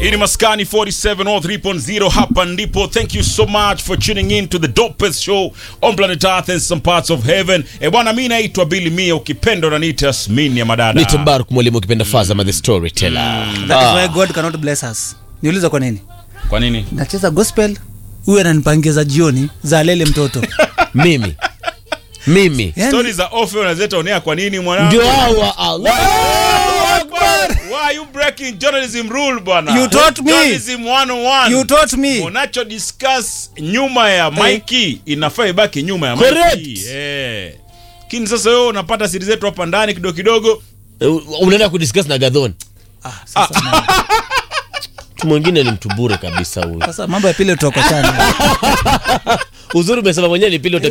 Ini Maskani 47 or 3.0 hapa ndipo. Thank you so much for tuning in to the dopest show on planet Earth and some parts of heaven. Bwana, mimi naitwa Billy Mia, ukipenda unaniita Asmini ya madada. Ni Mbaruk mwalimu, ukipenda Fazama the storyteller. That is why God cannot bless us. Niuliza kwa nini? Kwa nini? Nacheza gospel, huyu ananipangiza jioni za lele mtoto. Mimi. Yani, Stories za ofe unazeta onea kwa nini mwanangu? Ndio hawa Allah. Why are you breaking journalism rule bwana? You taught me. Journalism 101. You taught me. Unacho discuss nyuma ya Mikey inafaa ibaki nyuma ya Correct. Mikey. Kini sasa wewe unapata siri zetu hapa ndani kidogo kidogo. Unaenda kudiscuss na Gadhon. Sasa Mtu mwingine ni mtu bure kabisa huyu. sasa mambo ya pile tutakochana. Uzuri umesema mwenyewe ni pile